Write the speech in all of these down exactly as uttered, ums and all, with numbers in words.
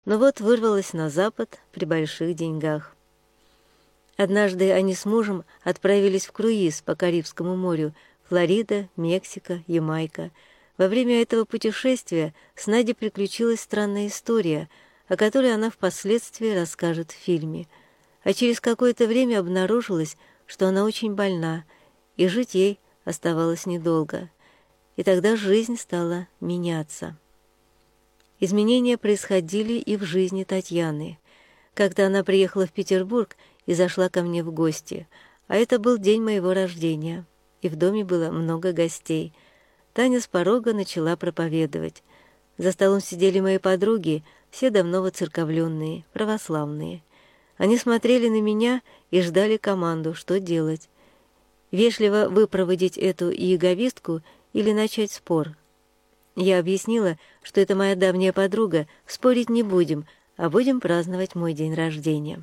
но вот вырвалась на запад при больших деньгах. Однажды они с мужем отправились в круиз по Карибскому морю: Флорида, Мексика, Ямайка. Во время этого путешествия с Надей приключилась странная история, о которой она впоследствии расскажет в фильме. А через какое-то время обнаружилось, что она очень больна, и жить ей оставалось недолго. И тогда жизнь стала меняться. Изменения происходили и в жизни Татьяны. Как-то она приехала в Петербург и зашла ко мне в гости, а это был день моего рождения, и в доме было много гостей. Таня с порога начала проповедовать. За столом сидели мои подруги, все давно воцерковленные, православные. Они смотрели на меня и ждали команду, что делать. Вежливо выпроводить эту иеговистку или начать спор. Я объяснила, что это моя давняя подруга, спорить не будем, а будем праздновать мой день рождения.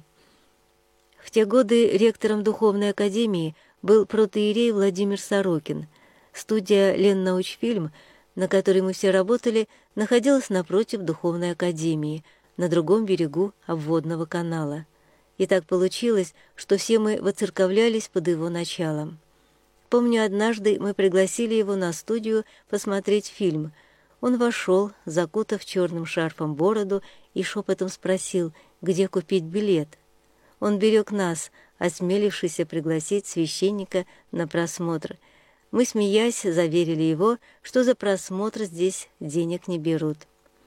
В те годы ректором Духовной академии был протоиерей Владимир Сорокин. Студия «Леннаучфильм», на которой мы все работали, находилась напротив Духовной академии, на другом берегу обводного канала. И так получилось, что все мы воцерковлялись под его началом. Помню, однажды мы пригласили его на студию посмотреть фильм. Он вошел, закутав черным шарфом бороду, и шепотом спросил, где купить билет. Он берег нас, осмелившийся пригласить священника на просмотр. Мы, смеясь, заверили его, что за просмотр здесь денег не берут.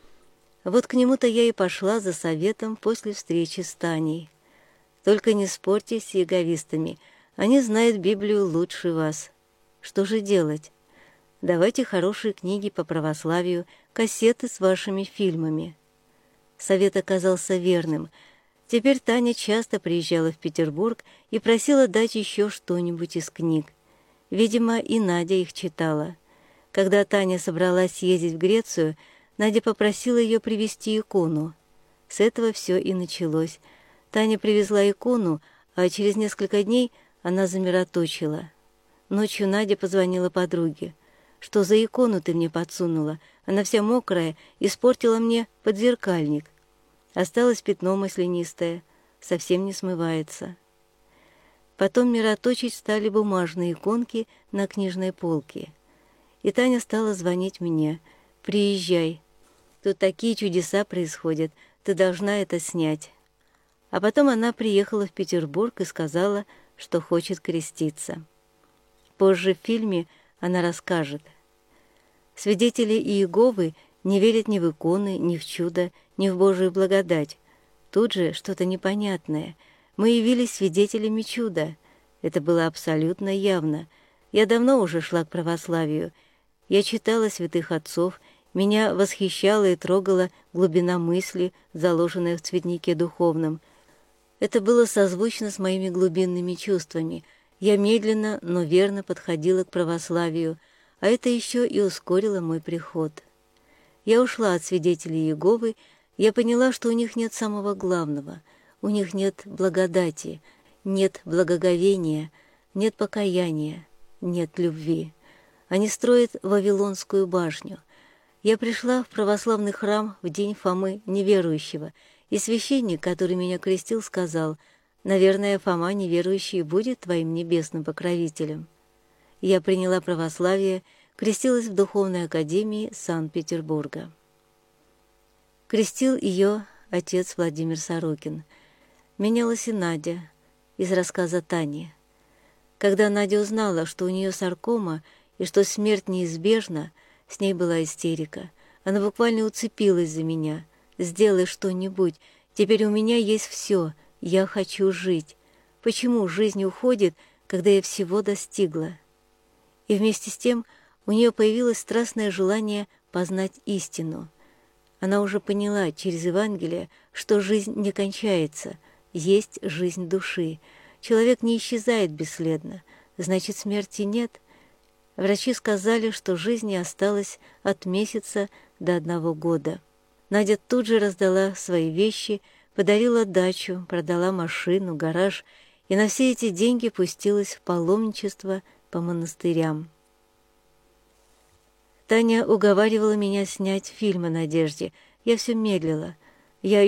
Вот к нему-то я и пошла за советом после встречи с Таней. Только не спорьте с иеговистами, они знают Библию лучше вас. Что же делать? Давайте хорошие книги по православию, кассеты с вашими фильмами. Совет оказался верным. Теперь Таня часто приезжала в Петербург и просила дать еще что-нибудь из книг. Видимо, и Надя их читала. Когда Таня собралась ездить в Грецию, Надя попросила ее привезти икону. С этого все и началось. Таня привезла икону, а через несколько дней она замироточила. Ночью Надя позвонила подруге. «Что за икону ты мне подсунула? Она вся мокрая, испортила мне подзеркальник. Осталось пятно маслянистое, совсем не смывается». Потом мироточить стали бумажные иконки на книжной полке. И Таня стала звонить мне. «Приезжай. Тут такие чудеса происходят, ты должна это снять». А потом она приехала в Петербург и сказала, что хочет креститься. Позже в фильме она расскажет. Свидетели Иеговы не верят ни в иконы, ни в чудо, ни в Божию благодать. Тут же что-то непонятное. Мы явились свидетелями чуда. Это было абсолютно явно. Я давно уже шла к православию. Я читала святых отцов, меня восхищала и трогала глубина мысли, заложенная в цветнике духовном. Это было созвучно с моими глубинными чувствами. Я медленно, но верно подходила к православию, а это еще и ускорило мой приход. Я ушла от свидетелей Иеговы, я поняла, что у них нет самого главного. У них нет благодати, нет благоговения, нет покаяния, нет любви. Они строят Вавилонскую башню. Я пришла в православный храм в день Фомы неверующего, и священник, который меня крестил, сказал: «Наверное, Фома неверующий будет твоим небесным покровителем». Я приняла православие, крестилась в Духовной академии Санкт-Петербурга. Крестил ее отец Владимир Сорокин. Менялась и Надя из рассказа Тани. Когда Надя узнала, что у нее саркома и что смерть неизбежна, с ней была истерика. Она буквально уцепилась за меня. «Сделай что-нибудь. Теперь у меня есть все. Я хочу жить. Почему жизнь уходит, когда я всего достигла?» И вместе с тем у нее появилось страстное желание познать истину. Она уже поняла через Евангелие, что жизнь не кончается, есть жизнь души. Человек не исчезает бесследно, значит, смерти нет. Врачи сказали, что жизни осталось от месяца до одного года. Надя тут же раздала свои вещи, подарила дачу, продала машину, гараж и на все эти деньги пустилась в паломничество по монастырям. Таня уговаривала меня снять фильм о Надежде. Я все медлила. Я